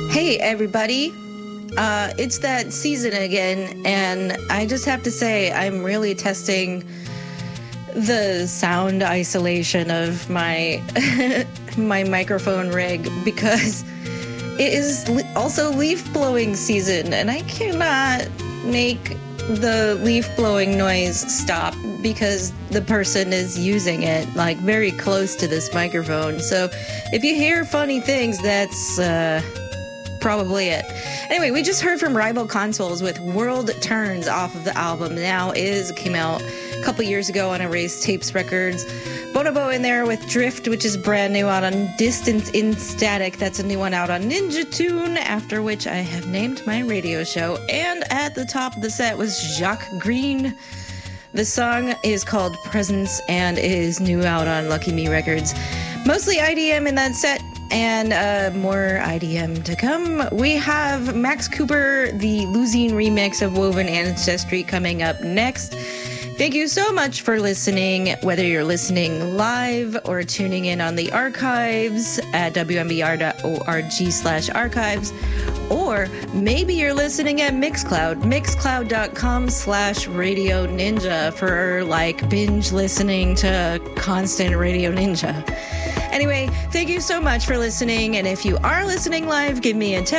Hey, everybody. It's that season again, and I just have to say I'm really testing the sound isolation of my my microphone rig because it is also leaf blowing season, and I cannot make the leaf blowing noise stop because the person is using it like very close to this microphone. So if you hear funny things, that's probably it. Anyway, we just heard from Rival Consoles with World Turns off of the album Now Is. It came out a couple years ago on Erased Tapes Records. Bonobo in there with Drift, which is brand new out on Distance in Static. That's a new one out on Ninja Tune, after which I have named my radio show. And at the top of the set was Jacques Green. The song is called Presence and is new out on Lucky Me Records. Mostly IDM in that set, and more IDM to come. We have Max Cooper, the Losing remix of Woven Ancestry, coming up next. Thank you so much for listening, whether you're listening live or tuning in on the archives at wmbr.org/archives, or maybe you're listening at Mixcloud, mixcloud.com/Radio Ninja for like binge listening to constant Radio Ninja. Anyway, thank you so much for listening, and if you are listening live, give me a text.